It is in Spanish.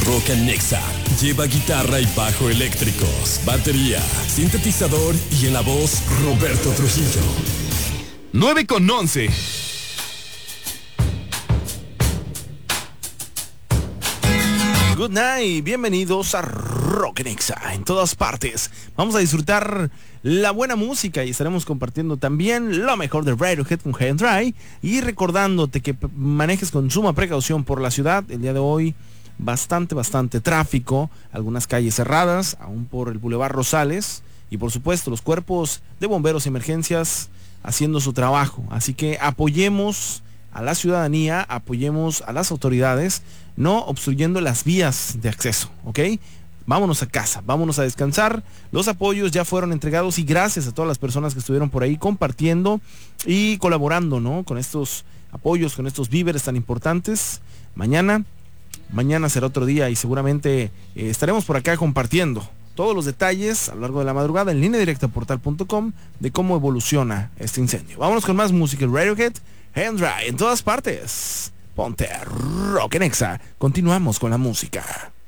Rock and Nexa. Lleva guitarra y bajo eléctricos, batería, sintetizador y en la voz Roberto Trujillo. 9:11. Good night, bienvenidos a Rock Nexa en todas partes. Vamos a disfrutar la buena música y estaremos compartiendo también lo mejor de Radiohead con High and Dry y recordándote que manejes con suma precaución por la ciudad. El día de hoy bastante tráfico, algunas calles cerradas, aún por el Boulevard Rosales y por supuesto los cuerpos de bomberos y emergencias haciendo su trabajo. Así que apoyemos a la ciudadanía, apoyemos a las autoridades, no obstruyendo las vías de acceso, ¿ok? Vámonos a casa, vámonos a descansar. Los apoyos ya fueron entregados y gracias a todas las personas que estuvieron por ahí compartiendo y colaborando, ¿no? Con estos apoyos, con estos víveres tan importantes. Mañana será otro día y seguramente estaremos por acá compartiendo todos los detalles a lo largo de la madrugada en línea directa portal.com de cómo evoluciona este incendio. Vámonos con más música. Radiohead, High and Dry en todas partes. Ponte Rock and Nexa. Continuamos con la música.